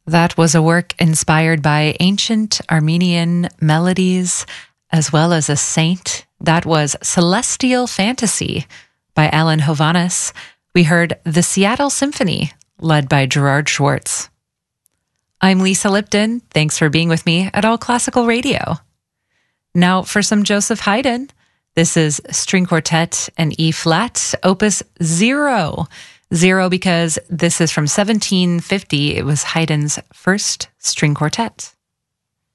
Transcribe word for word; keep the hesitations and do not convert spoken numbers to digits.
That was a work inspired by ancient Armenian melodies, as well as a saint. That was Celestial Fantasy by Alan Hovhaness. We heard the Seattle Symphony, led by Gerard Schwartz. I'm Lisa Lipton. Thanks for being with me at All Classical Radio. Now for some Joseph Haydn. This is String Quartet and E-flat, Opus Zero. Zero because this is from seventeen fifty. It was Haydn's first string quartet.